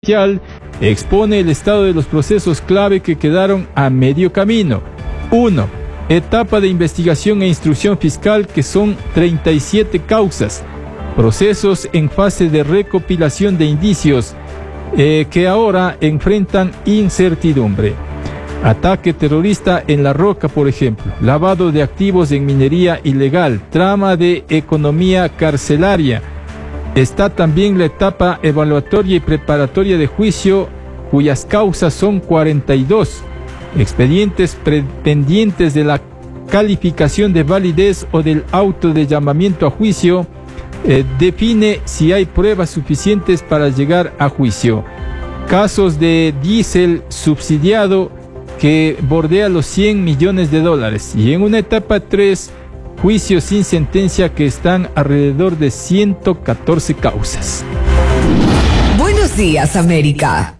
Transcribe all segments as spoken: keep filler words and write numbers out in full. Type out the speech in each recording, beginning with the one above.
expone el estado de los procesos clave que quedaron a medio camino. uno. Etapa de investigación e instrucción fiscal, que son treinta y siete causas. Procesos en fase de recopilación de indicios eh, que ahora enfrentan incertidumbre. Ataque terrorista en La Roca, por ejemplo. Lavado de activos en minería ilegal. Trama de economía carcelaria. Está también la etapa evaluatoria y preparatoria de juicio, cuyas causas son cuarenta y dos. Expedientes pendientes de la calificación de validez o del auto de llamamiento a juicio. Eh, define si hay pruebas suficientes para llegar a juicio. Casos de diésel subsidiado que bordea los cien millones de dólares. Y en una etapa tres, juicios sin sentencia, que están alrededor de ciento catorce causas. Buenos días, América.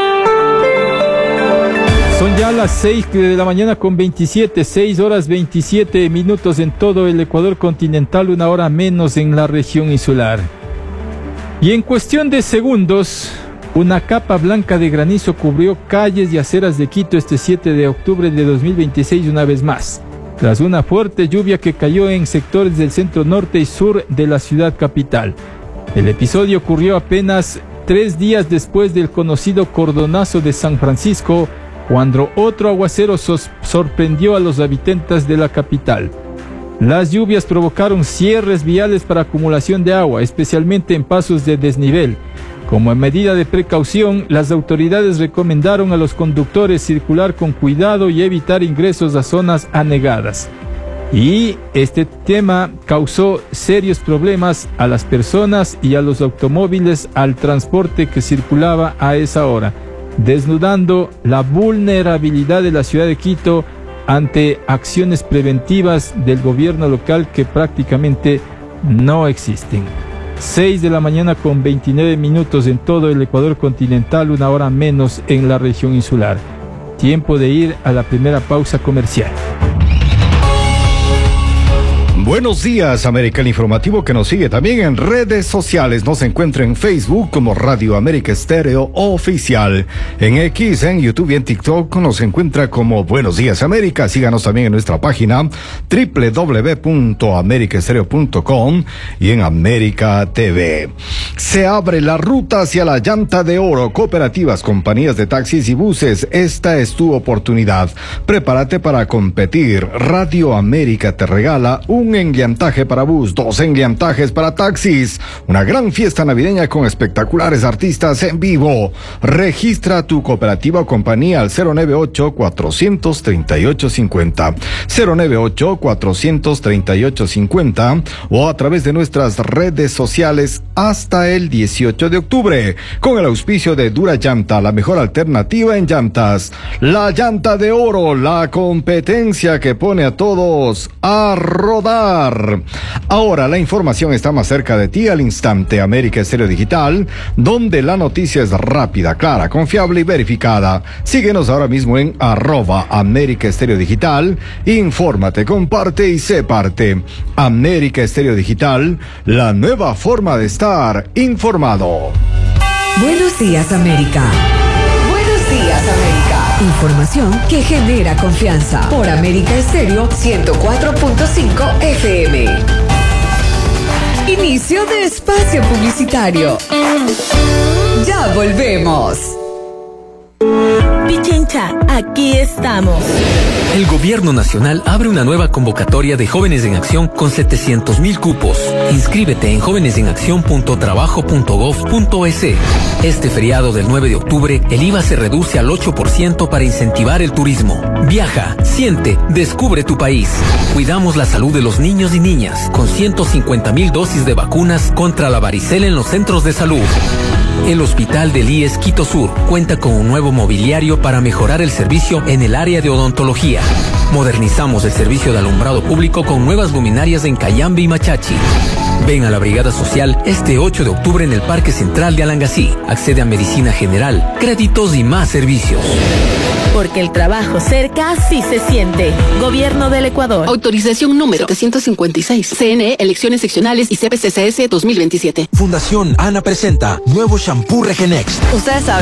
Son ya las seis de la mañana con veintisiete, seis horas veintisiete minutos en todo el Ecuador continental, una hora menos en la región insular. Y en cuestión de segundos, una capa blanca de granizo cubrió calles y aceras de Quito este siete de octubre de dos mil veintiséis una vez más, tras una fuerte lluvia que cayó en sectores del centro norte y sur de la ciudad capital. El episodio ocurrió apenas tres días después del conocido cordonazo de San Francisco, cuando otro aguacero sos- sorprendió a los habitantes de la capital. Las lluvias provocaron cierres viales para acumulación de agua, especialmente en pasos de desnivel. Como medida de precaución, las autoridades recomendaron a los conductores circular con cuidado y evitar ingresos a zonas anegadas. Y este tema causó serios problemas a las personas y a los automóviles, al transporte que circulaba a esa hora, desnudando la vulnerabilidad de la ciudad de Quito ante acciones preventivas del gobierno local que prácticamente no existen. seis de la mañana con veintinueve minutos en todo el Ecuador continental, una hora menos en la región insular. Tiempo de ir a la primera pausa comercial. Buenos días, América, el informativo que nos sigue también en redes sociales. Nos encuentra en Facebook como Radio América Estéreo Oficial. En X, en YouTube y en TikTok nos encuentra como Buenos Días América. Síganos también en nuestra página doble u doble u doble u punto america estéreo punto com y en América T V. Se abre la ruta hacia la llanta de oro. Cooperativas, compañías de taxis y buses, esta es tu oportunidad. Prepárate para competir. Radio América te regala un enllantaje para bus, dos enllantajes para taxis, una gran fiesta navideña con espectaculares artistas en vivo. Registra tu cooperativa o compañía al cero nueve ocho, cuatro tres ocho, cinco cero, cero nueve ocho, cuatro tres ocho, cinco cero o a través de nuestras redes sociales hasta el dieciocho de octubre, con el auspicio de Dura Llanta, la mejor alternativa en llantas. La llanta de oro, la competencia que pone a todos a rodar. Ahora la información está más cerca de ti al instante. América Estéreo Digital, donde la noticia es rápida, clara, confiable y verificada. Síguenos ahora mismo en arroba América Estéreo Digital. Infórmate, comparte y sé parte. América Estéreo Digital, la nueva forma de estar informado. Buenos días, América. Buenos días, América. Información que genera confianza por América Estéreo ciento cuatro punto cinco F M. Inicio de espacio publicitario. Ya volvemos. Pichincha, aquí estamos. El Gobierno Nacional abre una nueva convocatoria de Jóvenes en Acción con setecientos mil cupos. Inscríbete en jóvenes en acción punto trabajo punto gov punto es. Este feriado del nueve de octubre, el I V A se reduce al ocho por ciento para incentivar el turismo. Viaja, siente, descubre tu país. Cuidamos la salud de los niños y niñas con ciento cincuenta mil dosis de vacunas contra la varicela en los centros de salud. El Hospital del I E S Quito Sur cuenta con un nuevo mobiliario para mejorar el servicio en el área de odontología. Modernizamos el servicio de alumbrado público con nuevas luminarias en Cayambe y Machachi. Ven a la Brigada Social este ocho de octubre en el Parque Central de Alangasí. Accede a medicina general, créditos y más servicios. porque el trabajo cerca sí se siente. Gobierno del Ecuador. Autorización número setecientos cincuenta y seis. C N E, Elecciones Seccionales y C P C C S dos mil veintisiete. Fundación ANA presenta nuevo shampoo Regenex. Ustedes saben